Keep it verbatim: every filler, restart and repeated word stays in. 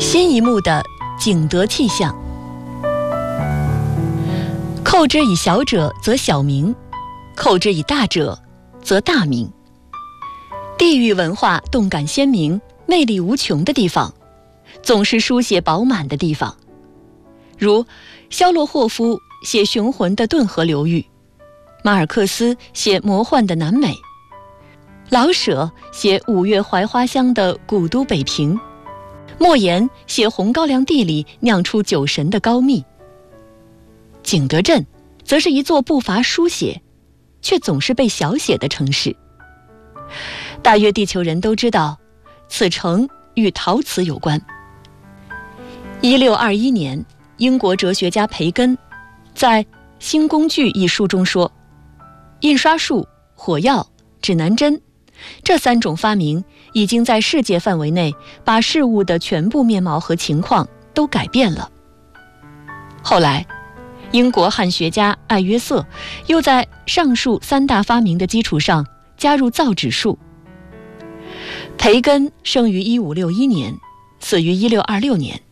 新一幕的景德气象。扣之以小者则小名，扣之以大者则大名。地域文化动感鲜明、魅力无穷的地方，总是书写饱满的地方。如肖洛霍夫写雄浑的顿河流域，马尔克斯写魔幻的南美，老舍写五月槐花香的古都北平，莫言写红高粱地里酿出酒神的高密。景德镇则是一座不乏书写却总是被小写的城市。大约地球人都知道，此城与陶瓷有关。一六二一年，英国哲学家培根在《新工具》一书中说，印刷术、火药、指南针这三种发明已经在世界范围内把事物的全部面貌和情况都改变了。后来英国汉学家艾约瑟又在上述三大发明的基础上加入造纸术。培根生于一五六一年，死于一六二六年，